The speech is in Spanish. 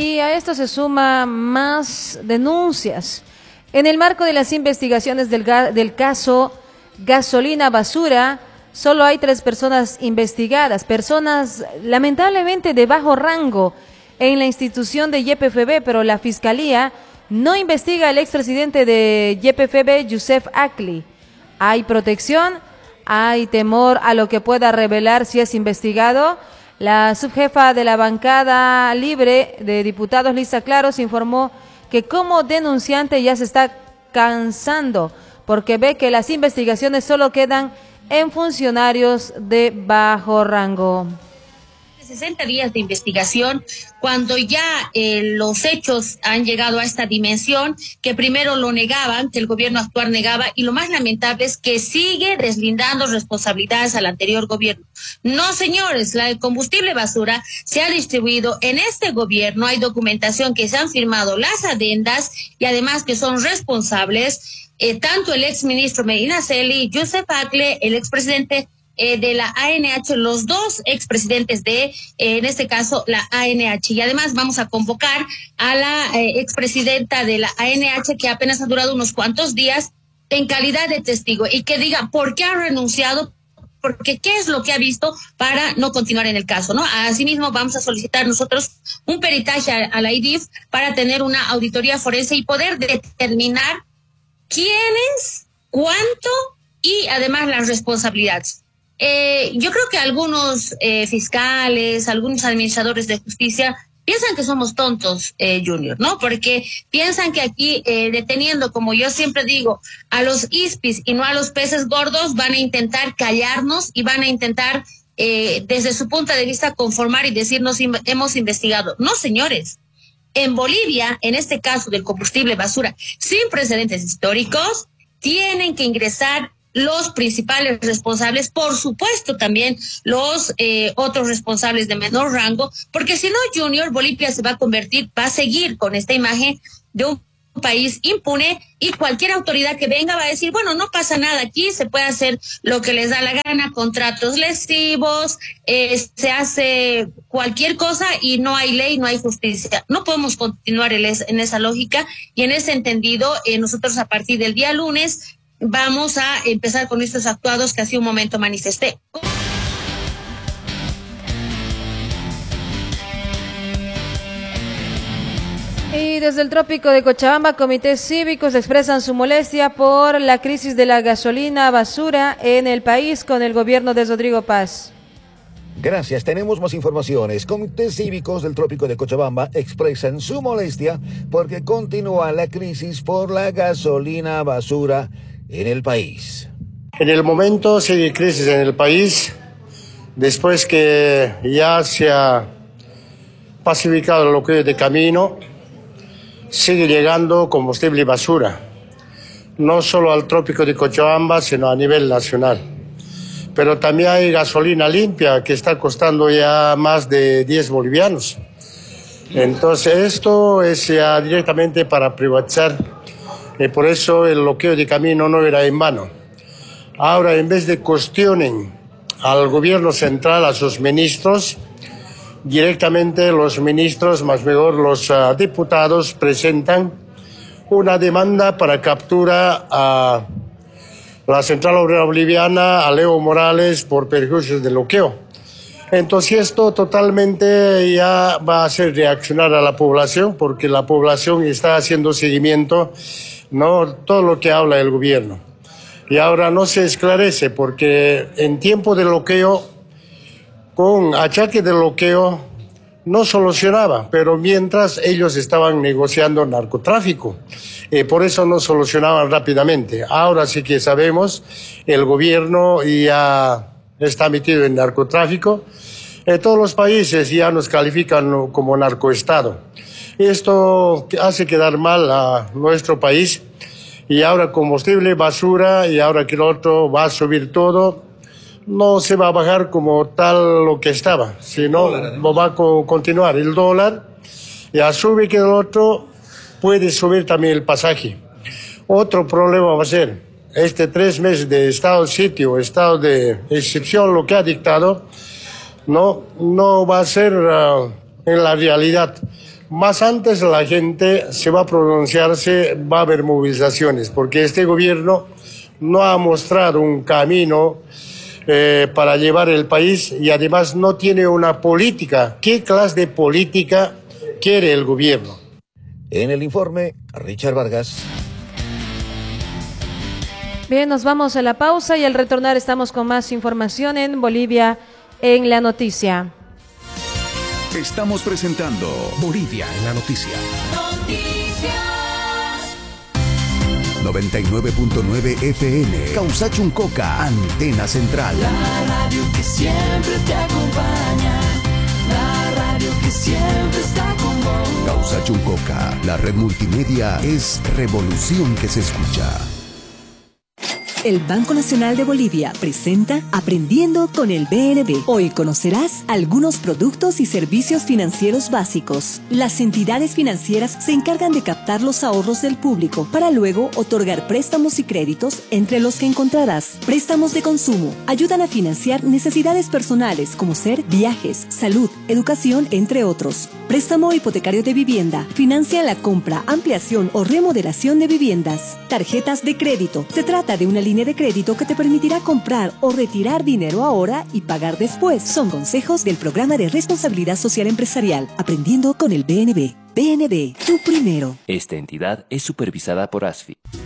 Y a esto se suma más denuncias. En el marco de las investigaciones del caso Gasolina Basura, solo hay 3 personas investigadas, personas lamentablemente de bajo rango en la institución de YPFB, pero la Fiscalía no investiga al expresidente de YPFB, Youssef Akli. Hay protección, hay temor a lo que pueda revelar si es investigado. La subjefa de la bancada libre de diputados, Lisa Claros, informó que como denunciante ya se está cansando porque ve que las investigaciones solo quedan en funcionarios de bajo rango. 60 días de investigación, cuando ya los hechos han llegado a esta dimensión, que primero lo negaban, que el gobierno actual negaba, y lo más lamentable es que sigue deslindando responsabilidades al anterior gobierno. No, señores, el combustible basura se ha distribuido en este gobierno, hay documentación que se han firmado las adendas y además que son responsables tanto el exministro Medina Celi, Youssef Akli, el expresidente de la ANH, los 2 expresidentes de, en este caso, la ANH. Y además vamos a convocar a la expresidenta de la ANH, que apenas ha durado unos cuantos días, en calidad de testigo, y que diga por qué ha renunciado, porque qué es lo que ha visto para no continuar en el caso, ¿no? Asimismo, vamos a solicitar nosotros un peritaje a la IDIF para tener una auditoría forense y poder determinar quiénes, cuánto y además las responsabilidades. Yo creo que algunos fiscales, algunos administradores de justicia piensan que somos tontos, Junior, ¿no? Porque piensan que aquí, deteniendo, como yo siempre digo, a los ISPIs y no a los peces gordos, van a intentar callarnos y van a intentar, desde su punto de vista, conformar y decirnos hemos investigado. No, señores. En Bolivia, en este caso del combustible basura, sin precedentes históricos, tienen que ingresar los principales responsables, por supuesto también los otros responsables de menor rango, porque si no, Junior, Bolivia se va a seguir con esta imagen de un país impune y cualquier autoridad que venga va a decir, bueno, no pasa nada aquí, se puede hacer lo que les da la gana, contratos lesivos, se hace cualquier cosa y no hay ley, no hay justicia. No podemos continuar en esa lógica y en ese entendido, nosotros a partir del día lunes vamos a empezar con estos actuados que hace un momento manifesté. Y desde el trópico de Cochabamba, comités cívicos expresan su molestia por la crisis de la gasolina basura en el país con el gobierno de Rodrigo Paz. Gracias, tenemos más informaciones. Comités cívicos del trópico de Cochabamba expresan su molestia porque continúa la crisis por la gasolina basura en el país. En el momento sigue crisis en el país, después que ya se ha pacificado el bloqueo de camino, sigue llegando combustible basura, no solo al trópico de Cochabamba, sino a nivel nacional. Pero también hay gasolina limpia que está costando ya más de 10 bolivianos. Entonces esto es ya directamente para privatizar. Por eso el bloqueo de camino no era en vano. Ahora, en vez de cuestionen al gobierno central, a sus ministros, directamente los ministros, más mejor los diputados, presentan una demanda para captura a la Central Obrera Boliviana, a Leo Morales, por perjuicios de bloqueo. Entonces esto totalmente ya va a hacer reaccionar a la población, porque la población está haciendo seguimiento, no todo lo que habla el gobierno. Y ahora no se esclarece, porque en tiempo de bloqueo, con achaque de bloqueo, no solucionaba, pero mientras ellos estaban negociando narcotráfico, por eso no solucionaban rápidamente. Ahora sí que sabemos, el gobierno ya está metido en narcotráfico. Todos los países ya nos califican como narcoestado. Esto hace quedar mal a nuestro país. Y ahora combustible, basura, y ahora que el otro va a subir todo, no se va a bajar como tal lo que estaba, sino va a continuar el dólar, ya sube que el otro, puede subir también el pasaje. Otro problema va a ser, 3 meses de estado de sitio, estado de excepción, lo que ha dictado, no va a ser en la realidad. Más antes la gente se va a pronunciarse, va a haber movilizaciones, porque este gobierno no ha mostrado un camino para llevar el país y además no tiene una política. ¿Qué clase de política quiere el gobierno? En el informe, Richard Vargas. Bien, nos vamos a la pausa y al retornar estamos con más información en Bolivia en la noticia. Estamos presentando Bolivia en la noticia. 99.9 FM, Causachuncoca, antena central. La radio que siempre te acompaña, la radio que siempre está con vos. Causachuncoca, la red multimedia es revolución que se escucha. El Banco Nacional de Bolivia presenta Aprendiendo con el BNB. Hoy conocerás algunos productos y servicios financieros básicos. Las entidades financieras se encargan de captar los ahorros del público para luego otorgar préstamos y créditos, entre los que encontrarás préstamos de consumo. Ayudan a financiar necesidades personales como ser viajes, salud, educación, entre otros. Préstamo hipotecario de vivienda. Financia la compra, ampliación o remodelación de viviendas. Tarjetas de crédito. Se trata de una línea de crédito que te permitirá comprar o retirar dinero ahora y pagar después. Son consejos del Programa de Responsabilidad Social Empresarial. Aprendiendo con el BNB. BNB, tú primero. Esta entidad es supervisada por ASFI.